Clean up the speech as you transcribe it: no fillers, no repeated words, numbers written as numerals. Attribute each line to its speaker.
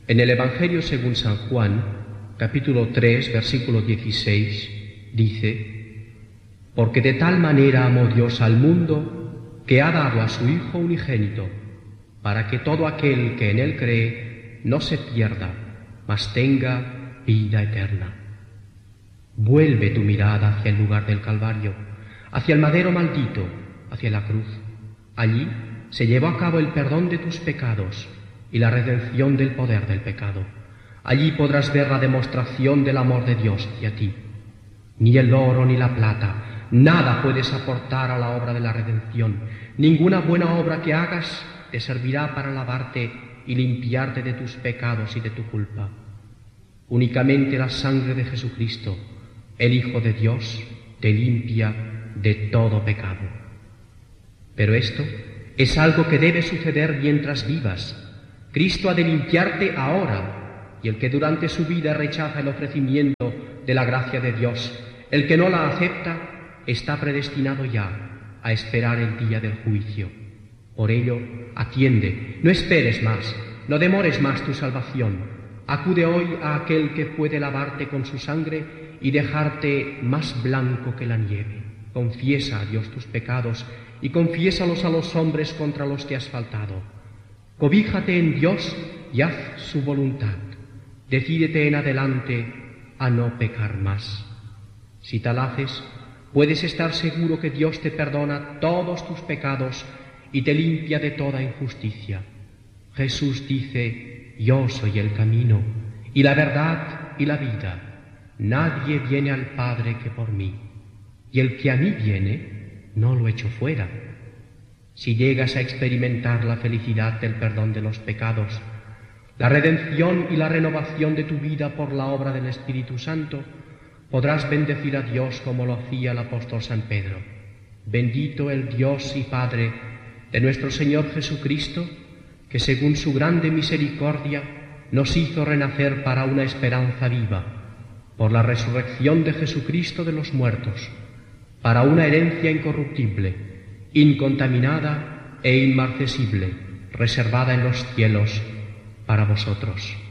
Speaker 1: En el Evangelio según San Juan, capítulo 3, versículo 16, dice: «Porque de tal manera amó Dios al mundo, que ha dado a su Hijo unigénito, para que todo aquel que en él cree no se pierda, mas tenga vida eterna». Vuelve tu mirada hacia el lugar del Calvario, hacia el madero maldito, hacia la cruz. Allí se llevó a cabo el perdón de tus pecados y la redención del poder del pecado. Allí podrás ver la demostración del amor de Dios hacia ti. Ni el oro ni la plata, nada puedes aportar a la obra de la redención. Ninguna buena obra que hagas te servirá para lavarte y limpiarte de tus pecados y de tu culpa. Únicamente la sangre de Jesucristo, el Hijo de Dios, te limpia de todo pecado. Pero esto es algo que debe suceder mientras vivas. Cristo ha de limpiarte ahora, y el que durante su vida rechaza el ofrecimiento de la gracia de Dios, el que no la acepta, está predestinado ya a esperar el día del juicio. Por ello, atiende, no esperes más, no demores más tu salvación. Acude hoy a aquel que puede lavarte con su sangre y dejarte más blanco que la nieve. Confiesa a Dios tus pecados y confiésalos a los hombres contra los que has faltado. Cobíjate en Dios y haz su voluntad. Decídete en adelante a no pecar más. Si tal haces, puedes estar seguro que Dios te perdona todos tus pecados y te limpia de toda injusticia. Jesús dice: «Yo soy el camino y la verdad y la vida. Nadie viene al Padre que por mí. Y el que a mí viene, no lo echo fuera». Si llegas a experimentar la felicidad del perdón de los pecados, la redención y la renovación de tu vida por la obra del Espíritu Santo, podrás bendecir a Dios como lo hacía el apóstol San Pedro. Bendito el Dios y Padre de nuestro Señor Jesucristo, que según su grande misericordia nos hizo renacer para una esperanza viva, por la resurrección de Jesucristo de los muertos, para una herencia incorruptible, incontaminada e inmarcesible, reservada en los cielos para vosotros.